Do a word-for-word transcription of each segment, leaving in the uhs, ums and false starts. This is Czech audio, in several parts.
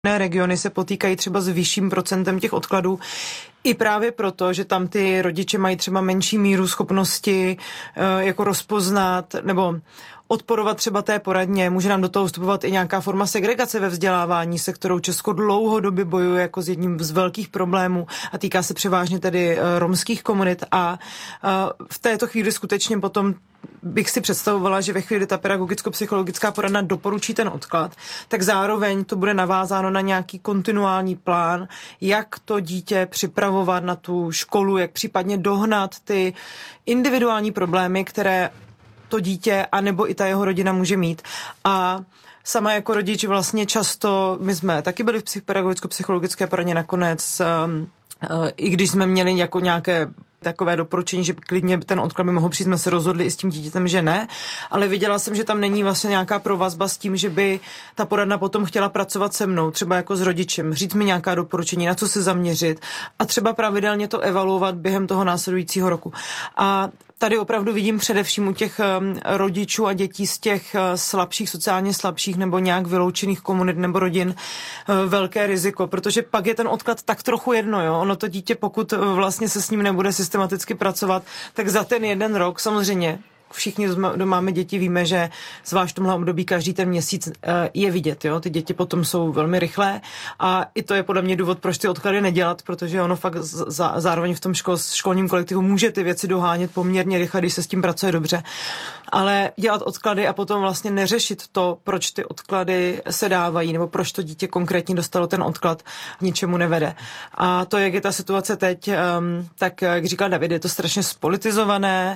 Regiony se potýkají třeba s vyšším procentem těch odkladů, i právě proto, že tam ty rodiče mají třeba menší míru schopnosti e, jako rozpoznat nebo odporovat třeba té poradně. Může nám do toho vstupovat i nějaká forma segregace ve vzdělávání, se kterou Česko dlouhodobě bojuje jako s jedním z velkých problémů a týká se převážně tedy e, romských komunit a e, v této chvíli skutečně potom bych si představovala, že ve chvíli ta pedagogicko-psychologická poradna doporučí ten odklad, tak zároveň to bude navázáno na nějaký kontinuální plán, jak to dítě připravovat na tu školu, jak případně dohnat ty individuální problémy, které to dítě anebo i ta jeho rodina může mít. A sama jako rodič vlastně často, my jsme taky byli v pedagogicko-psychologické poradně nakonec, um, uh, i když jsme měli jako nějaké takové doporučení, že klidně ten odklad by mohl přijít, jsme se rozhodli i s tím dítětem, že ne, ale viděla jsem, že tam není vlastně nějaká provazba s tím, že by ta poradna potom chtěla pracovat se mnou, třeba jako s rodičem, říct mi nějaká doporučení, na co se zaměřit a třeba pravidelně to evaluovat během toho následujícího roku. A tady opravdu vidím především u těch um, rodičů a dětí z těch uh, slabších, sociálně slabších nebo nějak vyloučených komunit nebo rodin uh, velké riziko, protože pak je ten odklad tak trochu jedno, jo. Ono to dítě, pokud uh, vlastně se s ním nebude systematicky pracovat, tak za ten jeden rok samozřejmě všichni, kdo máme děti, víme, že zvlášť v tomhle období každý ten měsíc je vidět, jo? Ty děti potom jsou velmi rychlé a i to je podle mě důvod, proč ty odklady nedělat, protože ono fakt za, zároveň v tom škol, školním kolektivu může ty věci dohánět poměrně rychle, když se s tím pracuje dobře. Ale dělat odklady a potom vlastně neřešit to, proč ty odklady se dávají, nebo proč to dítě konkrétně dostalo ten odklad, ničemu nevede. A to, jak je ta situace teď, tak jak říkal David, je to strašně spolitizované.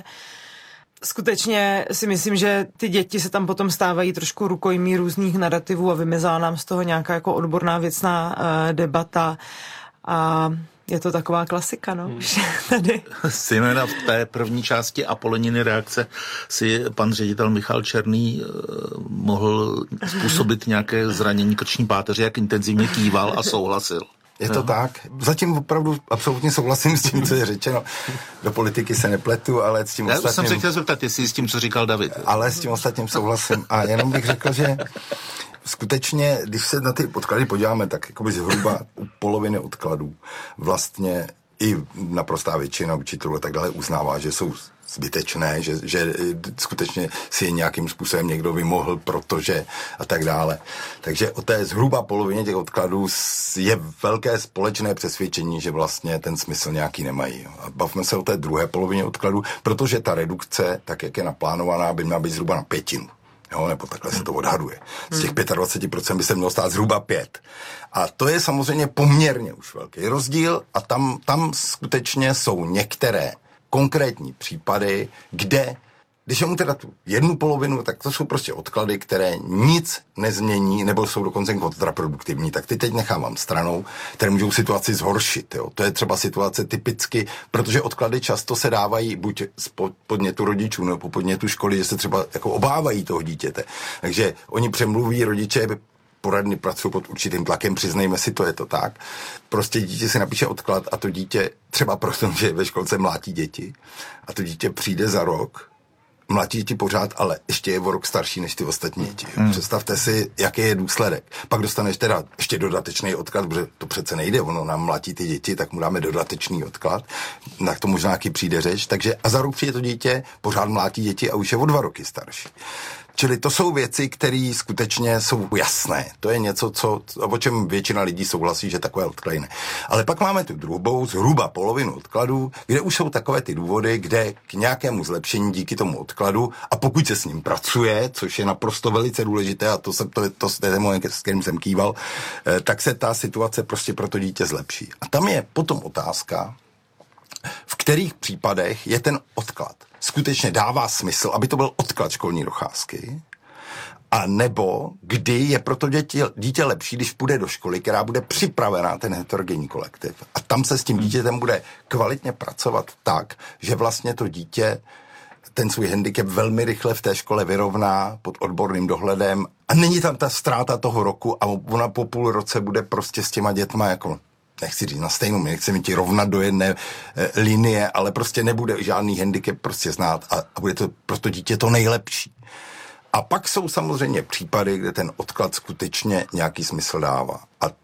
Skutečně si myslím, že ty děti se tam potom stávají trošku rukojmí různých narrativů a vymizela nám z toho nějaká jako odborná věcná uh, debata a je to taková klasika, no, hmm. už tady. Zejména v té první části Apoleniny reakce si pan ředitel Michal Černý uh, mohl způsobit nějaké zranění krční páteře, jak intenzivně kýval a souhlasil. Je to no. tak. Zatím opravdu absolutně souhlasím s tím, co je řečeno. Do politiky se nepletu, ale s tím Já ostatním... Já jsem se chtěl zeptat, jestli s tím, co říkal David. Ale s tím ostatním souhlasím. A jenom bych řekl, že skutečně, když se na ty odklady podíváme, tak jakoby zhruba u poloviny odkladů vlastně i naprostá většina učitelů a tak dále uznává, že jsou zbytečné, že, že skutečně si je nějakým způsobem někdo vymohl, protože a tak dále. Takže o té zhruba polovině těch odkladů je velké společné přesvědčení, že vlastně ten smysl nějaký nemají. A bavme se o té druhé polovině odkladů, protože ta redukce, tak jak je naplánovaná, by měla být zhruba na pětinu. Jo, nebo takhle se to odhaduje. Z těch dvacet pět procent by se mělo stát zhruba pět. A to je samozřejmě poměrně už velký rozdíl a tam, tam skutečně jsou některé konkrétní případy, kde, když mu teda tu jednu polovinu, tak to jsou prostě odklady, které nic nezmění, nebo jsou dokonce kontraproduktivní, tak ty teď nechávám stranou, které můžou situaci zhoršit. Jo. To je třeba situace typicky, protože odklady často se dávají buď z podnětu rodičů, nebo po podnětu školy, že se třeba jako obávají toho dítěte. Takže oni přemluví rodiče, poradny pracují pod určitým tlakem, přiznejme si, to je to tak. Prostě dítě si napíše odklad a to dítě, třeba proto, že ve školce mlátí děti, a to dítě přijde za rok, mlátí děti pořád, ale ještě je o rok starší než ty ostatní děti. Hmm. Představte si, jaký je důsledek. Pak dostaneš teda ještě dodatečný odklad, protože to přece nejde, ono nám mlátí ty děti, tak mu dáme dodatečný odklad, na to možná nějaký přijde řeč, takže a za rok přijde to dítě, pořád mlátí děti a už je o dva roky starší. Čili to jsou věci, které skutečně jsou jasné. To je něco, co, o čem většina lidí souhlasí, že takové odklady ne. Ale pak máme tu druhou, zhruba polovinu odkladů, kde už jsou takové ty důvody, kde k nějakému zlepšení díky tomu odkladu, a pokud se s ním pracuje, což je naprosto velice důležité, a to, se, to, to, to je můj, s kterým jsem kýval, eh, tak se ta situace prostě pro to dítě zlepší. A tam je potom otázka, v kterých případech je ten odklad skutečně dává smysl, aby to byl odklad školní docházky, a nebo kdy je pro to dítě, dítě lepší, když půjde do školy, která bude připravená, ten heterogenní kolektiv. A tam se s tím dítětem bude kvalitně pracovat tak, že vlastně to dítě ten svůj handicap velmi rychle v té škole vyrovná pod odborným dohledem a není tam ta ztráta toho roku a ona po půl roce bude prostě s těma dětma jako nechci říct na stejnou, nechci ti rovnat do jedné e, linie, ale prostě nebude žádný handicap prostě znát a, a bude to pro to dítě to nejlepší. A pak jsou samozřejmě případy, kde ten odklad skutečně nějaký smysl dává. A